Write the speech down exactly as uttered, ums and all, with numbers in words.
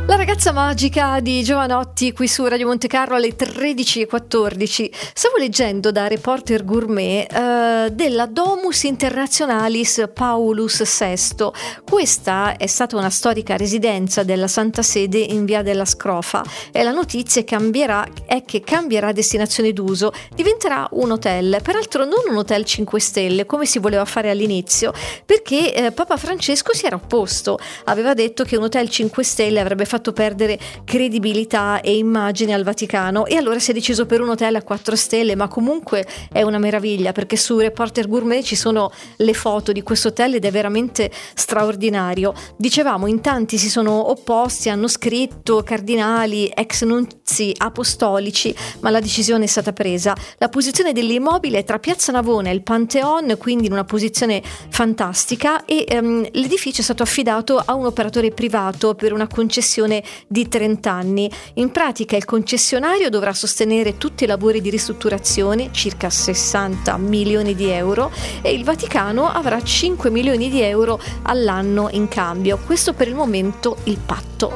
La ragazza magica di Giovanotti qui su Radio Monte Carlo alle tredici e quattordici. Stavo leggendo da Reporter Gourmet eh, della Domus Internationalis Paulus sesto. Questa è stata una storica residenza della Santa Sede in via della Scrofa e la notizia cambierà, è che cambierà destinazione d'uso, diventerà un hotel, peraltro non un hotel cinque stelle come si voleva fare all'inizio, perché eh, Papa Francesco si era opposto, aveva detto che un hotel cinque stelle avrebbe fatto perdere credibilità e immagine al Vaticano, e allora si è deciso per un hotel a quattro stelle, ma comunque è una meraviglia perché su Reporter Gourmet ci sono le foto di questo hotel ed è veramente straordinario. Dicevamo, in tanti si sono opposti, hanno scritto cardinali, ex nunzi apostolici, ma la decisione è stata presa. La posizione dell'immobile è tra Piazza Navona e il Pantheon, quindi in una posizione fantastica, e ehm, l'edificio è stato affidato a un operatore privato per una concessione di trenta anni. In pratica il concessionario dovrà sostenere tutti i lavori di ristrutturazione, circa sessanta milioni di euro, e il Vaticano avrà cinque milioni di euro all'anno in cambio. Questo per il momento il patto.